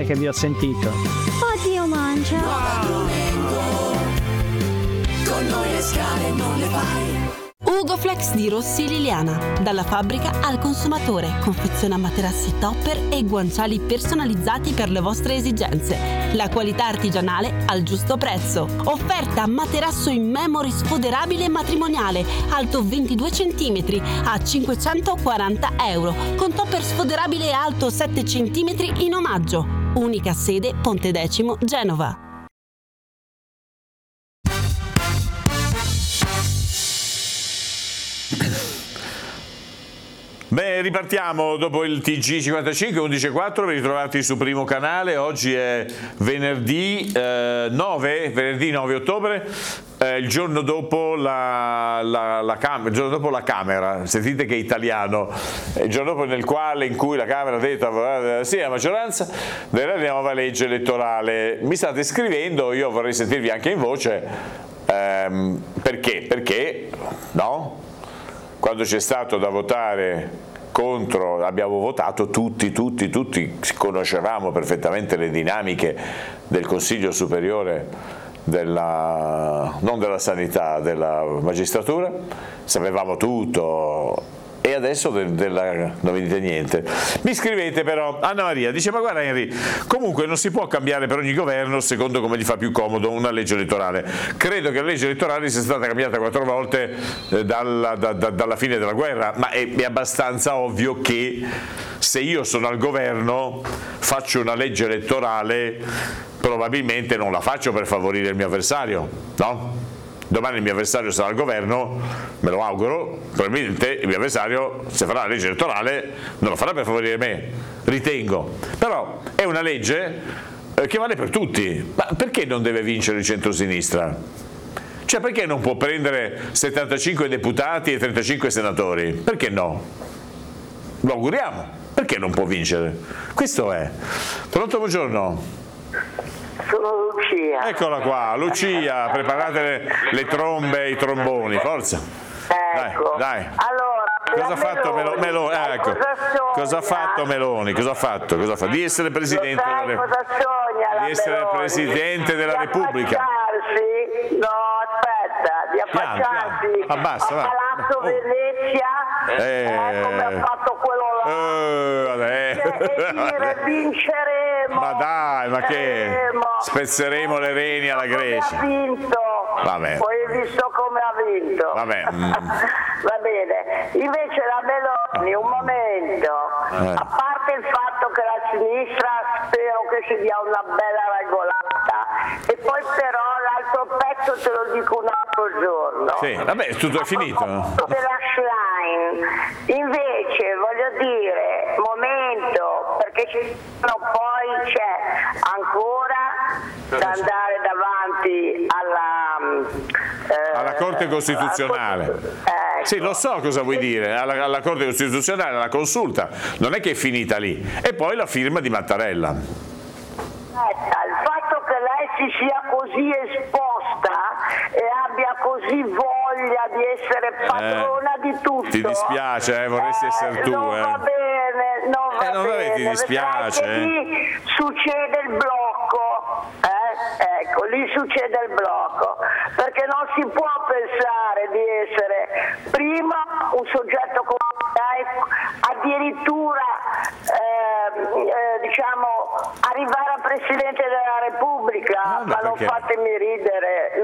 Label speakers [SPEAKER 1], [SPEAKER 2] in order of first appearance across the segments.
[SPEAKER 1] che vi ho sentito.
[SPEAKER 2] Oddio, mancia.
[SPEAKER 3] Con noi le scale non le fai.
[SPEAKER 4] Ugo Flex di Rossi Liliana. Dalla fabbrica al consumatore. Confeziona materassi topper e guanciali personalizzati per le vostre esigenze. La qualità artigianale al giusto prezzo. Offerta materasso in memory sfoderabile matrimoniale, alto 22 cm a 540 euro, con topper sfoderabile alto 7 cm in omaggio. Unica sede Pontedecimo, Genova.
[SPEAKER 5] Beh, ripartiamo dopo il TG 55 11.4, ben ritrovati su Primo Canale. Oggi è venerdì 9 ottobre, il giorno dopo il giorno dopo la Camera. Sentite che è italiano, il giorno dopo in cui la Camera ha detto sì, la maggioranza della nuova legge elettorale. Mi state scrivendo, io vorrei sentirvi anche in voce, perché no? Quando c'è stato da votare contro, abbiamo votato tutti, conoscevamo perfettamente le dinamiche del Consiglio Superiore non della sanità, della magistratura, sapevamo tutto. E adesso non mi dite niente. Mi scrivete però, Anna Maria dice: ma guarda Henry, comunque non si può cambiare per ogni governo secondo come gli fa più comodo una legge elettorale. Credo che la legge elettorale sia stata cambiata 4 volte dalla fine della guerra, ma è abbastanza ovvio che se io sono al governo faccio una legge elettorale, probabilmente non la faccio per favorire il mio avversario, no? Domani il mio avversario sarà al governo, me lo auguro, probabilmente il mio avversario, se farà la legge elettorale, non lo farà per favorire me, ritengo. Però è una legge che vale per tutti. Ma perché non deve vincere il centrosinistra? Cioè, perché non può prendere 75 deputati e 35 senatori? Perché no? Lo auguriamo. Perché non può vincere? Questo è. Pronto, buongiorno.
[SPEAKER 6] Sono Lucia.
[SPEAKER 5] Eccola qua, Lucia, preparate le trombe e i tromboni, forza.
[SPEAKER 6] Ecco.
[SPEAKER 5] Dai.
[SPEAKER 6] Allora,
[SPEAKER 5] cosa ha fatto Meloni? Ecco. Cosa ha fatto Meloni? Cosa ha fatto? Di essere Presidente della Repubblica.
[SPEAKER 6] No, aspetta, di affacciarsi a Palazzo Venezia, come ha fatto quello là, e dire vinceremo.
[SPEAKER 5] Ma dai, ma che? Spezzeremo le reni alla Grecia.
[SPEAKER 6] Ha vinto.
[SPEAKER 5] Vabbè.
[SPEAKER 6] Poi hai visto come ha vinto.
[SPEAKER 5] Vabbè.
[SPEAKER 6] Va bene. Invece la Meloni, un momento, a parte il fatto che la sinistra spero che si dia una bella regolata, e poi però l'altro pezzo te lo dico un altro giorno.
[SPEAKER 5] Sì, vabbè, tutto è finito.
[SPEAKER 6] Della Schlein, invece voglio dire, momento, perché poi c'è ancora da andare davanti
[SPEAKER 5] alla Corte Costituzionale. Sì, lo so cosa vuoi dire, alla Corte Costituzionale, alla consulta, non è che è finita lì. E poi la firma di Mattarella.
[SPEAKER 6] Il fatto che lei si sia così esposta e abbia così voglia di essere padrona di tutto.
[SPEAKER 5] Ti dispiace, vorresti essere tu.
[SPEAKER 6] Non va bene, non va bene.
[SPEAKER 5] Ti dispiace.
[SPEAKER 6] Lì succede il blocco. Ecco, lì succede il blocco, perché non si può pensare di essere prima un soggetto come lei, addirittura arrivare a Presidente della Repubblica, ma non fatemi ridere,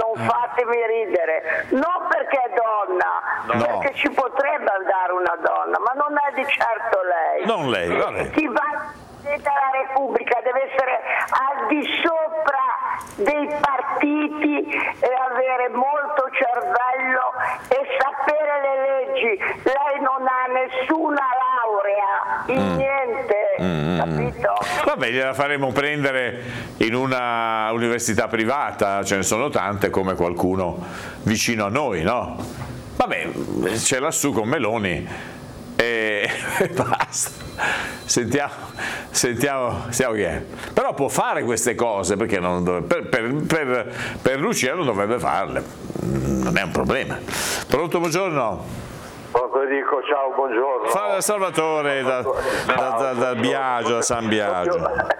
[SPEAKER 6] non perché è donna, perché ci potrebbe andare una donna, ma non è di certo lei.
[SPEAKER 5] Non lei, vabbè.
[SPEAKER 6] Chi va della Repubblica deve essere al di sopra dei partiti e avere molto cervello e sapere le leggi. Lei non ha nessuna laurea in niente, capito?
[SPEAKER 5] Vabbè, gliela faremo prendere in una università privata, ce ne sono tante, come qualcuno vicino a noi, no? Vabbè, c'è lassù con Meloni. E basta, sentiamo chi è. Però può fare queste cose, perché per Lucia non dovrebbe farle, non è un problema. Pronto, buongiorno.
[SPEAKER 7] Dico ciao, buongiorno.
[SPEAKER 5] Salvatore da Biagio, da San Biagio.